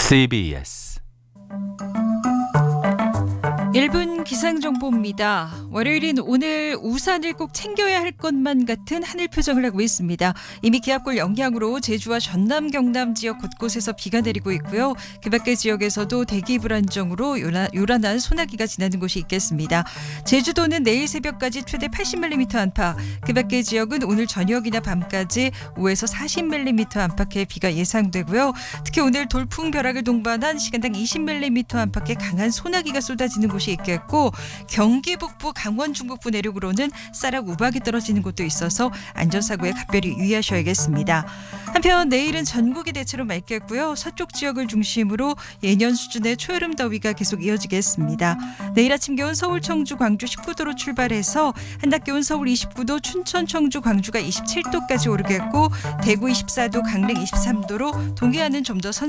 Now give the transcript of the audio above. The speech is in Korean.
CBS 1분 기상정보입니다. 월요일인 오늘 우산을 꼭 챙겨야 할 것만 같은 하늘 표정을 하고 있습니다. 이미 기압골 영향으로 제주와 전남, 경남 지역 곳곳에서 비가 내리고 있고요. 그 밖의 지역에서도 대기 불안정으로 요란한 소나기가 지나는 곳이 있겠습니다. 제주도는 내일 새벽까지 최대 80mm 안팎, 그 밖의 지역은 오늘 저녁이나 밤까지 5에서 40mm 안팎의 비가 예상되고요. 특히 오늘 돌풍 벼락을 동반한 시간당 20mm 안팎의 강한 소나기가 쏟아지는 곳이 있겠고, 경기 북부, 강원 중북부 내륙으로는 쌀락 우박이 떨어지는 곳도 있어서 안전사고에 각별히 유의하셔야겠습니다. 한편 내일은 전국이 대체로 맑겠고요. 서쪽 지역을 중심으로 예년 수준의 초여름 더위가 계속 이어지겠습니다. 내일 아침 기온 서울, 청주, 광주 19도로 출발해서 한낮 기온 서울 29도, 춘천, 청주, 광주가 27도까지 오르겠고, 대구 24도, 강릉 23도로 동해안은 좀 더